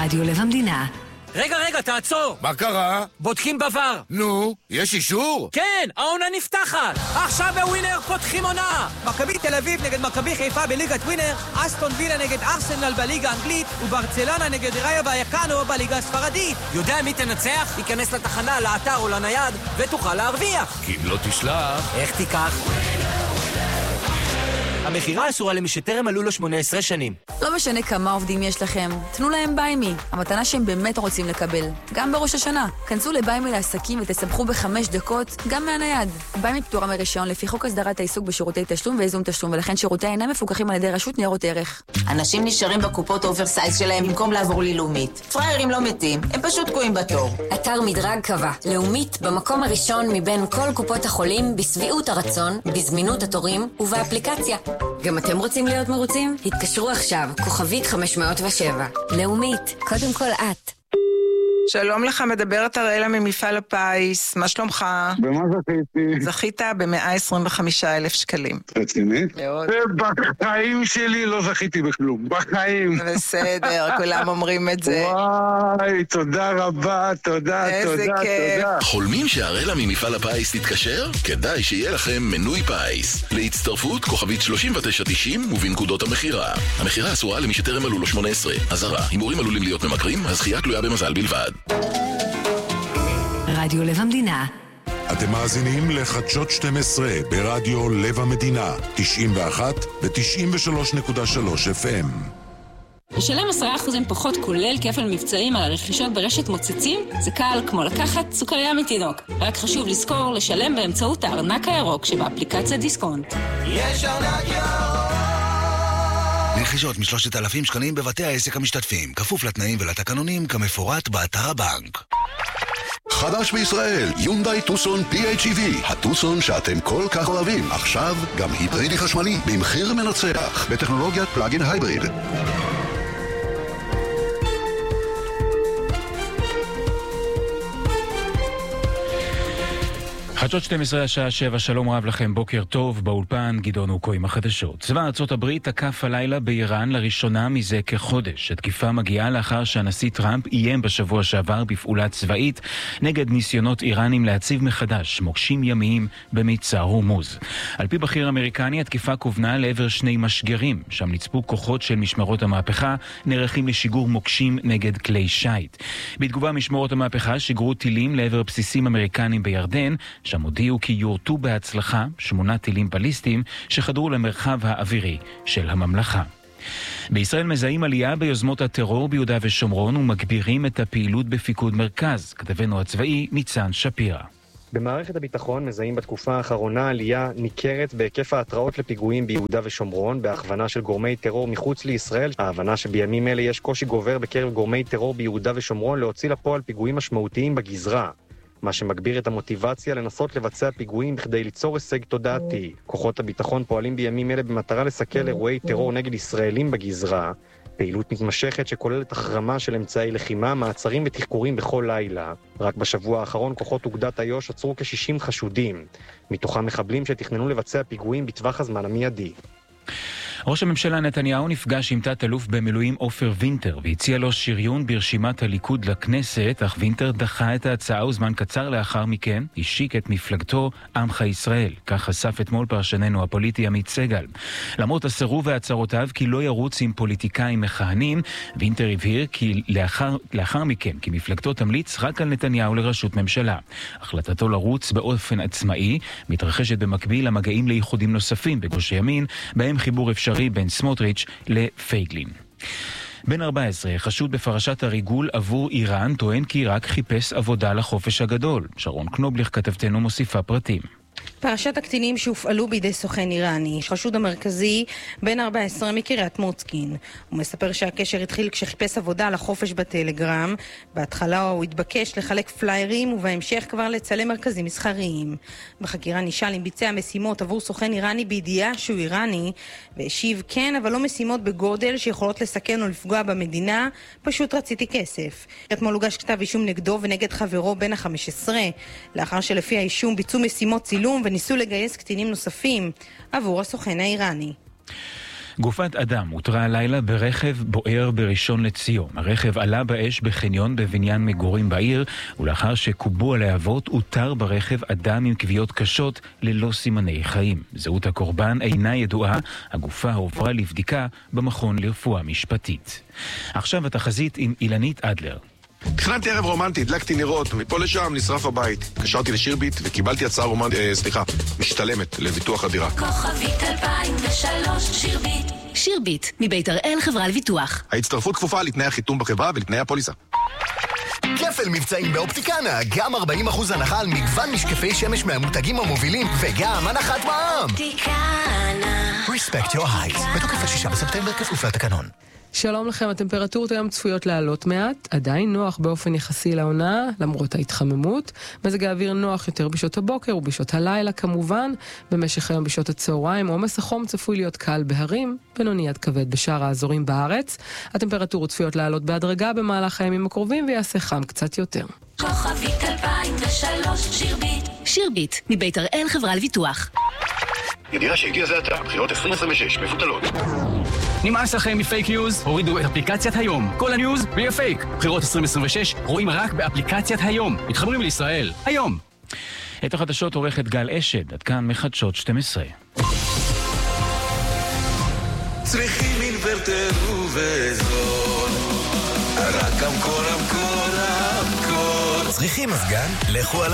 רדיו לב המדינה. רגע, תעצור. מה קרה? בודקים בבר. נו, יש אישור? כן, העונה נפתחת. עכשיו בווינר פותחים עונה. מכבי תל אביב נגד מכבי חיפה בליגת ווינר, אסטון וילה נגד ארסנל בליגה האנגלית, וברצלונה נגד ראיה ויאקנו בליגה הספרדית. יודע מי תנצח? ייכנס לתחנה, לאתר או לנייד, ותוכל להרוויח. כי אם לא תשלח... איך תיקח? המחירה אסורה למי שטרם מלאו לו 18 שנים. לא משנה כמה עובדים יש לכם, תנו להם ביימי, המתנה שהם באמת רוצים לקבל. גם בראש השנה. כנסו לביימי לעסקים ותספחו ב5 דקות, גם מהנייד. ביימי פטורה מרישיון לפי חוק הסדרת העיסוק בשירותי תשלום ואיזון תשלום, ולכן שירותי אינם מפוקחים על ידי רשות ניירות ערך. אנשים נשארים בקופות אוברסייז שלהם במקום לעבור ללאומית. פריירים לא מתים, הם פשוט תקועים בתור. אתר מדרג קבע, לאומית במקום הראשון מבין כל קופות החולים, בסביעות הרצון, בזמינות התורים ובאפליקציה. גם אתם רוצים להיות מרוצים? התקשרו עכשיו, כוכבית 507. לאומית, קודם כל את. שלום לך, מדברת הראלה ממפעל הפיס, מה שלומך? במה זכיתי? זכית ב-125,000 שקלים. רצינית? מאוד. בחיים שלי לא זכיתי בכלום, בחיים. בסדר, כולם אומרים את זה. וואי, תודה רבה, תודה. איזה כיף. חולמים שהראלה ממפעל הפיס תתקשר? כדאי שיהיה לכם מנוי פיס. להצטרפות כוכבית 3990 ובנקודות המחירה. המחירה אסורה למי שטרם מלאו לו 18. אזהרה, הימורים עלולים להיות ממכרים, הזכייה תלויה במזל בלבד. רדיו לב המדינה. אתם מאזינים לחדשות 12 ברדיו לב המדינה 91 ו-93.3 FM. לשלם 10% פחות כולל כפל מבצעים על הרכישות ברשת מוצצים זה קל כמו לקחת סוכריה מתינוק. רק חשוב לזכור לשלם באמצעות הארנק הירוק שבאפליקציה דיסקונט. יש ארנק ירוק. רכישות מ3,000 שקלים בבתי העסק המשתתפים, כפוף לתנאים ולתקנונים כמפורט באתר הבנק. חדש בישראל, יונדאי טוסון PHEV, הטוסון שאתם כל כך אוהבים, עכשיו גם היברידי חשמלי במחיר מנצח בטכנולוגיית פלאגין הייבריד. חדשות 12 השעה 7, שלום רב לכם, בוקר טוב, באולפן גדעון אוקו עם החדשות. צבא ארצות הברית תקף הלילה באיראן לראשונה מזה כחודש. התקיפה מגיעה לאחר שהנשיא טראמפ איים בשבוע שעבר בפעולה צבאית נגד ניסיונות איראנים להציב מחדש מוקשים ימיים במיצר הורמוז. על פי בכיר אמריקני, התקיפה כוונה לעבר 2 משגרים, שם נצפו כוחות של משמרות המהפכה נערכים לשיגור מוקשים נגד כלי שייט. בתגובה משמרות המהפכה שיגרו טילים לעבר בסיסים אמריקנים בירדן, שם הודיעו כי יורטו בהצלחה 8 טילים בליסטיים שחדרו למרחב האווירי של הממלכה. בישראל מזהים עלייה ביוזמות הטרור ביהודה ושומרון ומגבירים את הפעילות בפיקוד מרכז. כתבנו הצבאי ניצן שפירא. במערכת הביטחון מזהים בתקופה האחרונה עלייה ניכרת בהיקף ההתראות לפיגועים ביהודה ושומרון, בהכוונה של גורמי טרור מחוץ לישראל. ההבנה שבימים אלה יש קושי גובר בקרב גורמי טרור ביהודה ושומרון להוציא לפועל פיגועים משמעותיים בגזרה, מה שמגביר את המוטיבציה לנסות לבצע פיגועים בכדי ליצור הישג תודעתי. כוחות הביטחון פועלים בימים אלה במטרה לסכל אירועי טרור נגד ישראלים בגזרה, פעילות מתמשכת שכוללת החרמה של אמצעי לחימה, מעצרים ותחקורים בכל לילה. רק בשבוע האחרון כוחות אוגדת איו"ש עצרו כ-60 חשודים, מתוכם מחבלים שתכננו לבצע פיגועים בטווח הזמן המיידי. ראש הממשלה נתניהו נפגש עם תת-אלוף במילואים עופר וינטר והציע לו שריון ברשימת הליכוד לכנסת, אך וינטר דחה את ההצעה וזמן קצר לאחר מכן השיק את מפלגתו עמך ישראל. כך חשף אתמול פרשננו הפוליטי עמית סגל. למרות הסירוב והצהרותיו כי לא ירוץ עם פוליטיקאים מכהנים, וינטר הבהיר כי לאחר מכן כי מפלגתו תמליץ רק על נתניהו לראשות ממשלה. החלטתו לרוץ באופן עצמאי מתרחשת במקביל למגעים לאיחודים נוספים בגוש הימין, בהם חיבור אפשרי בין סמוטריץ' לפייגלין. בן 14, חשוד בפרשת הריגול עבור איראן, טוען כי רק חיפש עבודה לחופש הגדול. שרון קנובליך כתבתנו מוסיפה פרטים. פרשת הקטינים שהופעלו בידי סוכן איראני, חשוד המרכזי בן 14 מקריית מוצקין. הוא מספר שהקשר התחיל כשחיפש עבודה לחופש בטלגרם. בהתחלה הוא התבקש לחלק פליירים ובהמשך כבר לצלם מרכזים מסחריים. בחקירה נשאל אם ביצע משימות עבור סוכן איראני בידיעה שהוא איראני, והשיב כן, אבל לא משימות בגודל שיכולות לסכן או לפגוע במדינה, פשוט רציתי כסף. אתמול הוגש כתב אישום נגדו ונגד חברו בן ה-15, לאחר שלפי האישום ביצעו משימות צילום וניסו לגייס קטינים נוספים עבור הסוכן האיראני. גופת אדם הותרה הלילה ברכב בוער בראשון לציון. הרכב עלה באש בחניון בבניין מגורים בעיר, ולאחר שקובו הלהבות הותר ברכב אדם עם כוויות קשות ללא סימני חיים. זהות הקורבן אינה ידועה, הגופה הועברה לבדיקה במכון לרפואה משפטית. עכשיו התחזית עם אילנית אדלר. תכננתי ערב רומנטי, הדלקתי נרות, מפה לשם נשרף הבית. קשרתי לשירביט וקיבלתי הצעה משתלמת לביטוח הדירה. כוכבית 2003 שירביט. שירביט, מבית הראל חברה לביטוח. ההצטרפות כפופה לתנאי החיתום בחברה ולתנאי הפוליסה. כפל מבצעים באופטיקנה, גם 40% הנחה על מגוון משקפי שמש מהמותגים המובילים וגם הנחת מע"מ. אופטיקנה. Respect your height. בתוקף ה-6 בספטמבר כפוף לתקנון. שלום לכם, הטמפרטורות היום צפויות לעלות מעט, עדיין נוח באופן יחסי לעונה, למרות ההתחממות. מזג האוויר נוח יותר בשעות הבוקר ובשעות הלילה כמובן. במשך היום בשעות הצהריים, עומס החום צפוי להיות קל בהרים, בינוני עד כבד בשאר האזורים בארץ. הטמפרטורות צפויות לעלות בהדרגה במהלך הימים הקרובים ויעשה חם קצת יותר. כוכבית 2003 שירביט. שירביט, מבית הראל חברה לביטוח. ידיעה שהגיע זה עתה, בחירות 2026 מפותלות. נמאס לכם מפייק ניוז? הורידו את אפליקציית היום. כל הניוז יהיה פייק. בחירות 2026 רואים רק באפליקציית היום. מתחברים לישראל. היום. את החדשות עורכת גל אשד, עד כאן מחדשות 12. צריכים אינוורטר ובזול, רק אמקור. צריכים מזגן? לכו על